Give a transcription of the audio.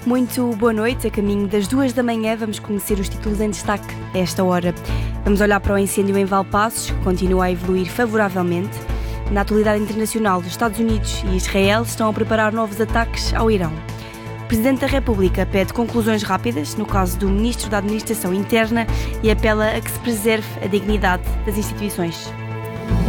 Muito boa noite. A caminho das 2 da manhã vamos conhecer os títulos em destaque a esta hora. Vamos olhar para o incêndio em Valpaços, que continua a evoluir favoravelmente. Na atualidade internacional, os Estados Unidos e Israel estão a preparar novos ataques ao Irão. O Presidente da República pede conclusões rápidas no caso do Ministro da Administração Interna e apela a que se preserve a dignidade das instituições.